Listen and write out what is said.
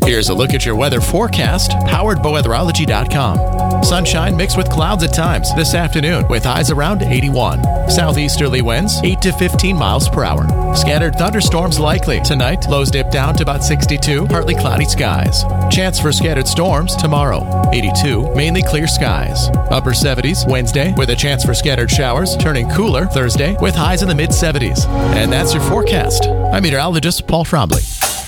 Here's a look at your weather forecast, powered by weatherology.com. Sunshine mixed with clouds at times this afternoon with highs around 81. Southeasterly winds 8 to 15 miles per hour. Scattered thunderstorms likely. Tonight, lows dip down to about 62, partly cloudy skies. Chance for scattered storms tomorrow. 82, mainly clear skies. Upper 70s Wednesday with a chance for scattered showers, turning cooler Thursday with highs in the mid-70s. And that's your forecast. I'm meteorologist Paul Trombley.